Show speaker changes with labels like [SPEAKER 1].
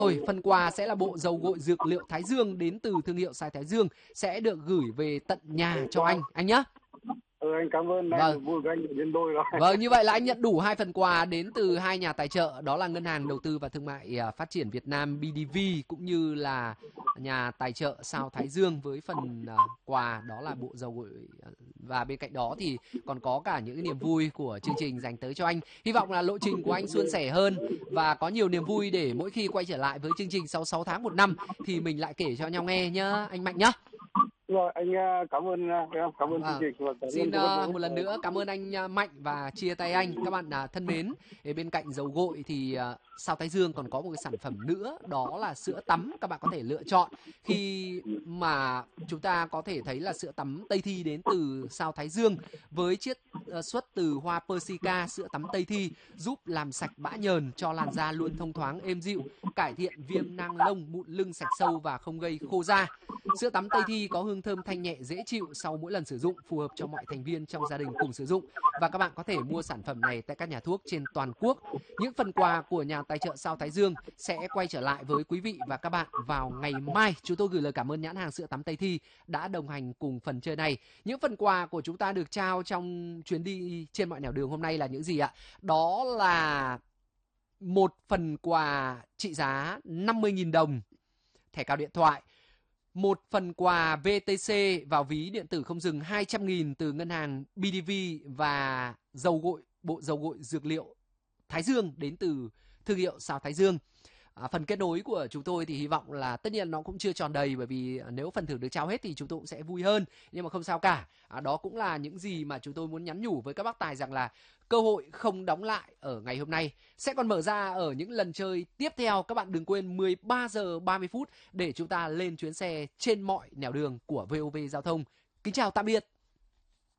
[SPEAKER 1] Rồi, phần quà sẽ là bộ dầu gội dược liệu Thái Dương đến từ thương hiệu Sài Thái Dương sẽ được gửi về tận nhà cho anh nhé.
[SPEAKER 2] Anh cảm ơn
[SPEAKER 1] Vâng.
[SPEAKER 2] anh, vui của anh đến tôi rồi.
[SPEAKER 1] Vâng, như vậy là anh nhận đủ 2 phần quà đến từ 2 nhà tài trợ, đó là Ngân hàng Đầu tư và Thương mại Phát triển Việt Nam BDV cũng như là nhà tài trợ Sao Thái Dương với phần quà đó là bộ dầu gội, và bên cạnh đó thì còn có cả những niềm vui của chương trình dành tới cho anh. Hy vọng là lộ trình của anh suôn sẻ hơn và có nhiều niềm vui để mỗi khi quay trở lại với chương trình sau 6 tháng 1 năm thì mình lại kể cho nhau nghe nhá anh Mạnh nhá.
[SPEAKER 2] Rồi anh cảm ơn chương trình và cảm
[SPEAKER 1] Xin
[SPEAKER 2] ơn
[SPEAKER 1] một lần nữa cảm ơn anh Mạnh và chia tay anh. Các bạn thân mến, bên cạnh dầu gội thì Sao Thái Dương còn có một cái sản phẩm nữa, đó là sữa tắm. Các bạn có thể lựa chọn khi mà chúng ta có thể thấy là sữa tắm Tây Thi đến từ Sao Thái Dương với chiết xuất từ hoa Persica. Sữa tắm Tây Thi giúp làm sạch bã nhờn cho làn da luôn thông thoáng êm dịu, cải thiện viêm nang lông, mụn lưng sạch sâu và không gây khô da. Sữa tắm Tây Thi có hương thơm thanh nhẹ dễ chịu sau mỗi lần sử dụng, phù hợp cho mọi thành viên trong gia đình cùng sử dụng. Và các bạn có thể mua sản phẩm này tại các nhà thuốc trên toàn quốc. Những phần quà của nhà tài trợ Sao Thái Dương sẽ quay trở lại với quý vị và các bạn vào ngày mai. Chúng tôi gửi lời cảm ơn nhãn hàng sữa tắm Tây Thi đã đồng hành cùng phần chơi này. Những phần quà của chúng ta được trao trong chuyến đi trên mọi nẻo đường hôm nay là những gì ạ? Đó là một phần quà trị giá 50.000 đồng, thẻ cào điện thoại, một phần quà VTC vào ví điện tử không dừng 200.000 từ ngân hàng BDV và bộ dầu gội dược liệu Thái Dương đến từ thương hiệu Sao Thái Dương. Phần kết nối của chúng tôi thì hy vọng là tất nhiên nó cũng chưa tròn đầy, bởi vì nếu phần thưởng được trao hết thì chúng tôi cũng sẽ vui hơn, nhưng mà không sao cả. Đó cũng là những gì mà chúng tôi muốn nhắn nhủ với các bác tài, rằng là cơ hội không đóng lại ở ngày hôm nay, sẽ còn mở ra ở những lần chơi tiếp theo. Các bạn đừng quên 13 giờ 30 phút để chúng ta lên chuyến xe trên mọi nẻo đường của VOV Giao thông. Kính chào tạm biệt.